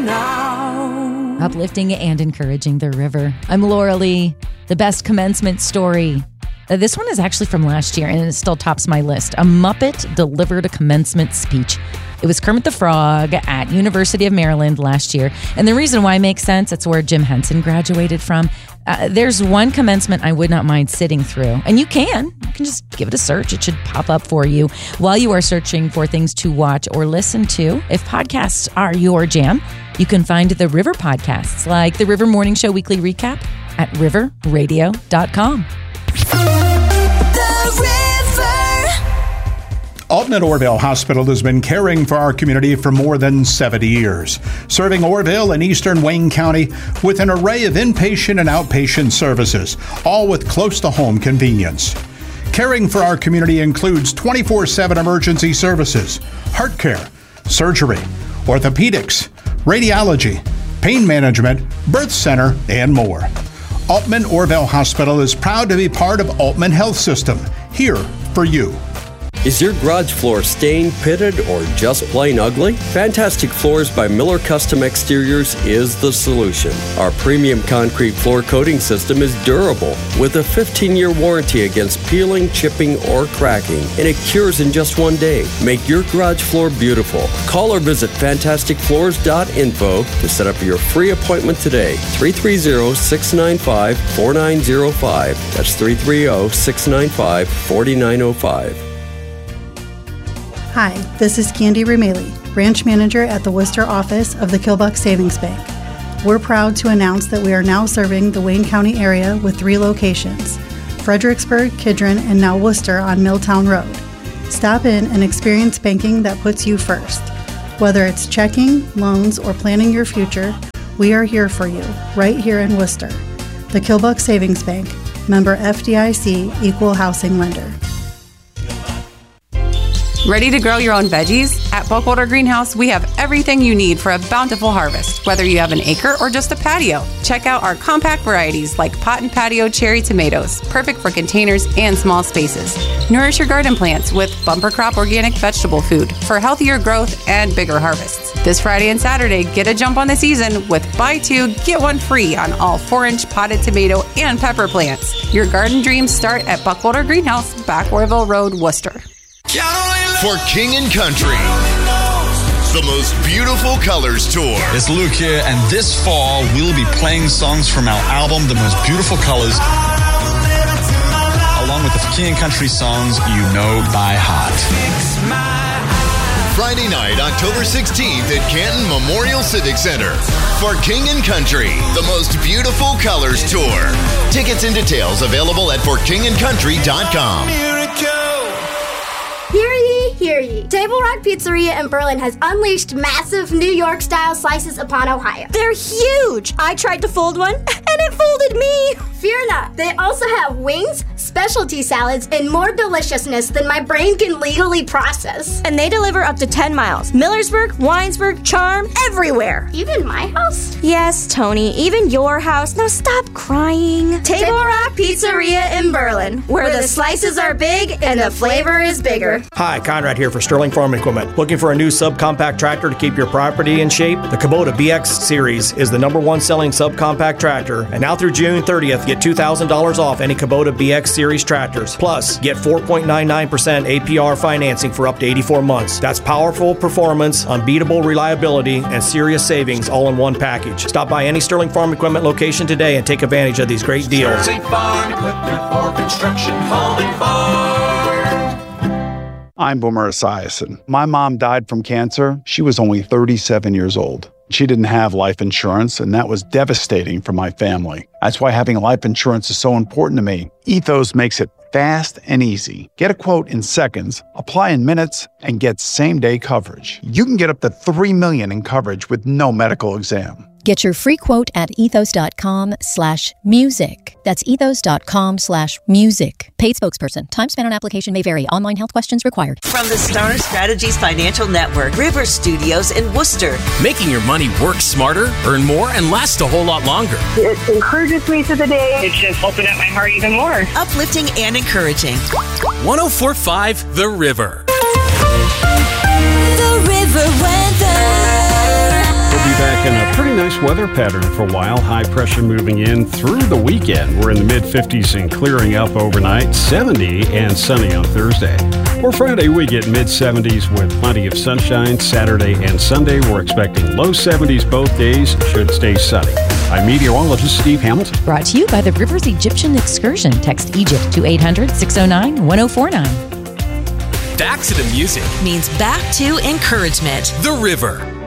now. Uplifting and encouraging the river. I'm Laura Lee. The best commencement story. This one is actually from last year, and it still tops my list. A Muppet delivered a commencement speech. It was Kermit the Frog at University of Maryland last year. And the reason why makes sense, it's where Jim Henson graduated from. There's one commencement I would not mind sitting through. And you can just give it a search. It should pop up for you while you are searching for things to watch or listen to. If podcasts are your jam, you can find the River podcasts like the River Morning Show Weekly Recap at riverradio.com. Alton at Orville Hospital has been caring for our community for more than 70 years, serving Orville and eastern Wayne County with an array of inpatient and outpatient services, all with close-to-home convenience. Caring for our community includes 24/7 emergency services, heart care, surgery, orthopedics, radiology, pain management, birth center, and more. Altman Orville Hospital is proud to be part of Altman Health System, here for you. Is your garage floor stained, pitted, or just plain ugly? Fantastic Floors by Miller Custom Exteriors is the solution. Our premium concrete floor coating system is durable with a 15-year warranty against peeling, chipping, or cracking, and it cures in just 1 day. Make your garage floor beautiful. Call or visit fantasticfloors.info to set up your free appointment today. 330-695-4905. That's 330-695-4905. Hi, this is Candy Rumeli, branch manager at the Worcester office of the Kilbuck Savings Bank. We're proud to announce that we are now serving the Wayne County area with 3 locations: Fredericksburg, Kidron, and now Worcester on Milltown Road. Stop in and experience banking that puts you first. Whether it's checking, loans, or planning your future, we are here for you, right here in Worcester. The Kilbuck Savings Bank, member FDIC, equal housing lender. Ready to grow your own veggies? At Buckwater Greenhouse, we have everything you need for a bountiful harvest, whether you have an acre or just a patio. Check out our compact varieties like pot and patio cherry tomatoes, perfect for containers and small spaces. Nourish your garden plants with bumper crop organic vegetable food for healthier growth and bigger harvests. This Friday and Saturday, get a jump on the season with buy 2, get 1 free on all 4-inch potted tomato and pepper plants. Your garden dreams start at Buckwater Greenhouse, back Orville Road, Worcester. For King and Country, the most beautiful colors tour. It's Luke here, and this fall we'll be playing songs from our album, The Most Beautiful Colors, along with the King and Country songs you know by heart. Friday night, October 16th at Canton Memorial Civic Center for King and Country, the most beautiful colors tour. Tickets and details available at forkingandcountry.com. Hear ye. Table Rock Pizzeria in Berlin has unleashed massive New York-style slices upon Ohio. They're huge! I tried to fold one, and it folded me! Fear not. They also have wings, specialty salads, and more deliciousness than my brain can legally process. And they deliver up to 10 miles. Millersburg, Winesburg, Charm, everywhere. Even my house? Yes, Tony, even your house. Now stop crying. Table Rock Pizzeria in Berlin, where the slices are big and the flavor is bigger. Hi, Conrad here for Sterling Farm Equipment. Looking for a new subcompact tractor to keep your property in shape? The Kubota BX Series is the #1 selling subcompact tractor, and now through June 30th, get $2,000 off any Kubota BX Series tractors. Plus, get 4.99% APR financing for up to 84 months. That's powerful performance, unbeatable reliability, and serious savings all in one package. Stop by any Sterling Farm Equipment location today and take advantage of these great deals. Sterling Farm Equipment for construction, home and farm. I'm Boomer Esiason. My mom died from cancer. She was only 37 years old. She didn't have life insurance, and that was devastating for my family. That's why having life insurance is so important to me. Ethos makes it fast and easy. Get a quote in seconds, apply in minutes, and get same-day coverage. You can get up to $3 million in coverage with no medical exam. Get your free quote at ethos.com/music. That's ethos.com/music. Paid spokesperson. Time spent on application may vary. Online health questions required. From the Star Strategies Financial Network, River Studios in Worcester. Making your money work smarter, earn more, and last a whole lot longer. It encourages me through the day. It's just opened up my heart even more. Uplifting and encouraging. 104.5 The River. The River Weather. We'll be back looking a pretty nice weather pattern for a while. High pressure moving in through the weekend. We're in the mid-50s and clearing up overnight. 70 and sunny on Thursday. For Friday, we get mid-70s with plenty of sunshine. Saturday and Sunday, we're expecting low 70s both days. Should stay sunny. I'm meteorologist Steve Hamilton. Brought to you by the Rivers Egyptian Excursion. Text Egypt to 800-609-1049. Back to the music means back to encouragement. The River.